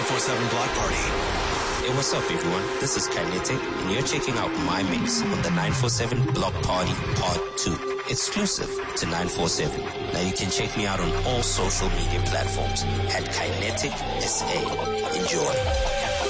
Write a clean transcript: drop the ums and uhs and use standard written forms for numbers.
947 Block Party. Hey, what's up, everyone? This is Kinetic, and you're checking out my mix on the 947 Block Party Part 2, exclusive to 947. Now you can check me out on all social media platforms at Kinetic SA. Enjoy.